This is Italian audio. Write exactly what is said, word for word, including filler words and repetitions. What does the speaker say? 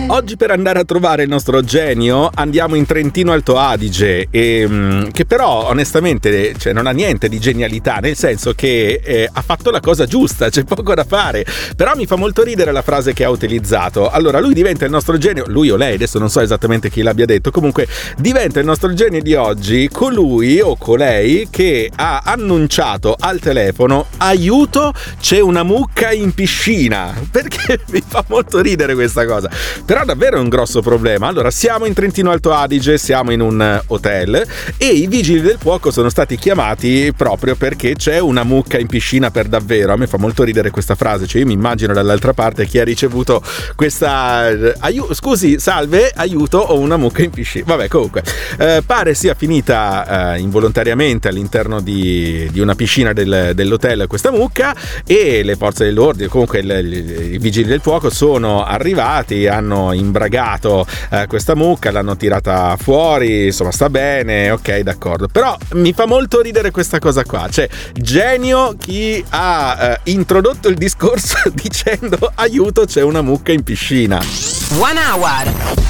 Oggi per andare a trovare il nostro genio andiamo in Trentino Alto Adige e, che però onestamente cioè, non ha niente di genialità, nel senso che eh, ha fatto la cosa giusta, c'è poco da fare, però mi fa molto ridere la frase che ha utilizzato. Allora lui diventa il nostro genio, lui o lei, adesso non so esattamente chi l'abbia detto, comunque diventa il nostro genio di oggi colui o colei che ha annunciato al telefono: aiuto, c'è una mucca in piscina, perché mi fa molto ridere questa cosa. Però davvero è un grosso problema. Allora, siamo in Trentino Alto Adige, siamo in un hotel e i vigili del fuoco sono stati chiamati proprio perché c'è una mucca in piscina per davvero. A me fa molto ridere questa frase, cioè io mi immagino dall'altra parte chi ha ricevuto questa aiuto, scusi, salve, aiuto, ho una mucca in piscina. Vabbè, comunque eh, pare sia finita eh, involontariamente all'interno di, di una piscina del, dell'hotel questa mucca, e le forze dell'ordine, comunque il, il, i vigili del fuoco sono arrivati, hanno imbragato eh, questa mucca, l'hanno tirata fuori, insomma sta bene, ok, d'accordo. Però mi fa molto ridere questa cosa qua, cioè genio chi ha eh, introdotto il discorso dicendo aiuto, c'è una mucca in piscina. One Hour